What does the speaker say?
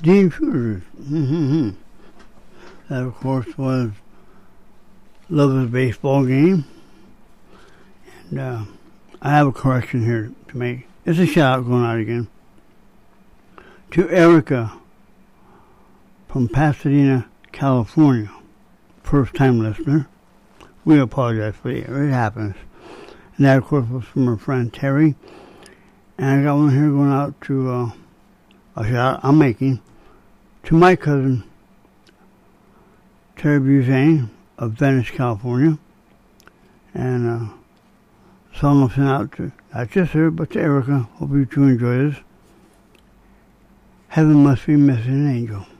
The Intruders. That, of course, was Lover's baseball game. And I have a correction here to make. It's a shout out going out again to Erica from Pasadena, California. First time listener. We apologize for the error. It happens. And that, of course, was from her friend Terry. And I got one here going out to a shout out I'm making to my cousin Terry Buzane of Venice, California. And song I'm sent out to not just her, but to Erica. Hope you two enjoy this. Heaven Must Be Missing an Angel.